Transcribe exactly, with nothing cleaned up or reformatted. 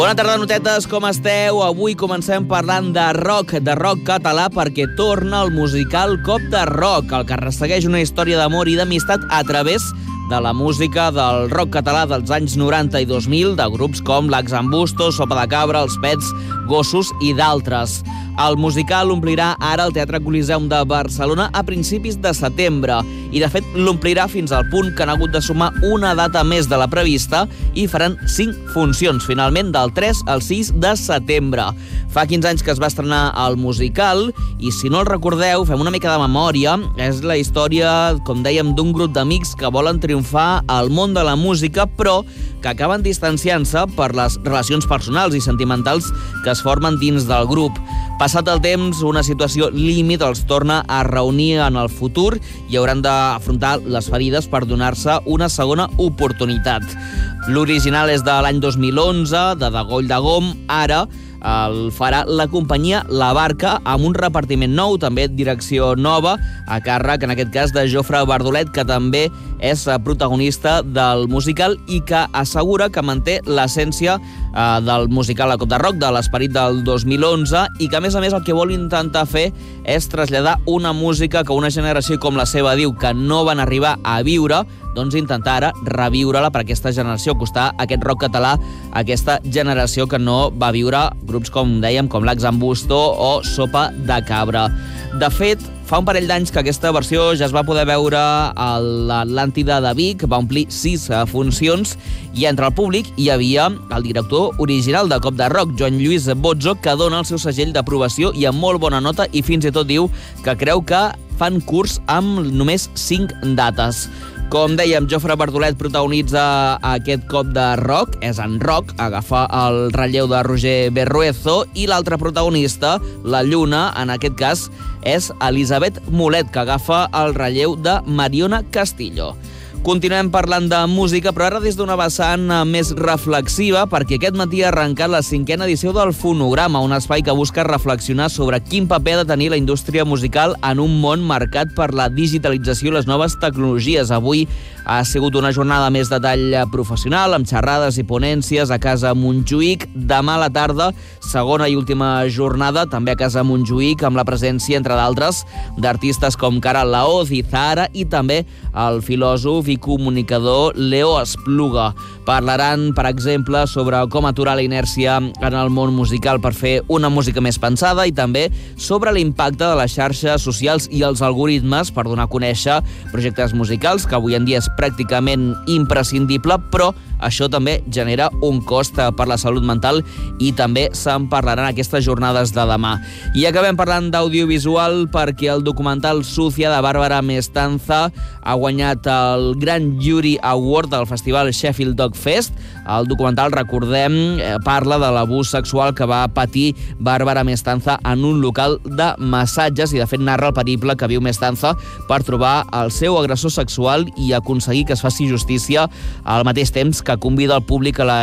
Bona tarda, notetes, com esteu? Avui comencem parlant de rock, de rock català, perquè torna el musical Cop de Rock, el que ressegueix una història d'amor i d'amistat a través de la música del rock català dels anys noranta i dos mil, de grups com l'Axambusto, Sopa de Cabra, Els Pets, Gossos i d'altres. El musical omplirà ara el Teatre Coliseum de Barcelona a principis de setembre i, de fet, l'omplirà fins al punt que han hagut de sumar una data més de la prevista i faran cinc funcions, finalment, del tres al sis de setembre. Fa quinze anys que es va estrenar el musical i, si no el recordeu, fem una mica de memòria. És la història, com dèiem, d'un grup d'amics que volen triomfar al món de la música, però que acaben distanciant-se per les relacions personals i sentimentals que es formen dins del grup. Passat el temps, una situació límit els torna a reunir en el futur i hauran d'afrontar les ferides per donar-se una segona oportunitat. L'original és de l'any dos mil onze, de Degoll de Gom. Ara el farà la companyia La Barca amb un repartiment nou, també direcció nova, a càrrec, en aquest cas, de Jofre Bardolet, que també és protagonista del musical i que assegura que manté l'essència eh, del musical a Cop de Rock, de l'esperit del dos mil onze, i que, a més a més, el que vol intentar fer és traslladar una música que una generació com la seva diu que no van arribar a viure, doncs intentar ara reviure-la per aquesta generació, acostar aquest rock català a aquesta generació que no va viure grups, com dèiem, com l'Axambusto o Sopa de Cabra. De fet, fa un parell d'anys que aquesta versió ja es va poder veure a l'Atlàntida de Vic, va omplir sis funcions i entre el públic hi havia el director original de Cop de Rock, Joan Lluís Bozzo, que dona el seu segell d'aprovació i amb molt bona nota, i fins i tot diu que creu que fan curs amb només cinc dates. Com dèiem, Jofre Bardolet protagonitza aquest Cop de Rock, és en rock, agafa el relleu de Roger Berruezo, i l'altre protagonista, la Lluna, en aquest cas, és Elisabet Molet, que agafa el relleu de Mariona Castillo. Continuem parlant de música, però ara des d'una vessant més reflexiva, perquè aquest matí ha arrencat la cinquena edició del Fonograma, un espai que busca reflexionar sobre quin paper ha de tenir la indústria musical en un món marcat per la digitalització i les noves tecnologies. Avui ha sigut una jornada més de tall professional, amb xerrades i ponències a Casa Montjuïc. Demà a la tarda, segona i última jornada, també a Casa Montjuïc, amb la presència, entre d'altres, d'artistes com Caral Laoz i Zahara, i també el filòsof i comunicador Leo Espluga. Parlaran, per exemple, sobre com aturar la inèrcia en el món musical per fer una música més pensada i també sobre l'impacte de les xarxes socials i els algoritmes per donar a conèixer projectes musicals, que avui en dia és pràcticament imprescindible, però això també genera un cost per la salut mental i també se'n parlaran aquestes jornades de demà. I acabem parlant d'audiovisual perquè el documental Sucia, de Bàrbara Mestanza, ha guanyat el Grand Jury Award del Festival Sheffield Dog Fest. El documental, recordem, parla de l'abús sexual que va patir Bàrbara Mestanza en un local de massatges i, de fet, narra el periple que viu Mestanza per trobar el seu agressor sexual i aconseguir que es faci justícia al mateix temps que convida el públic a la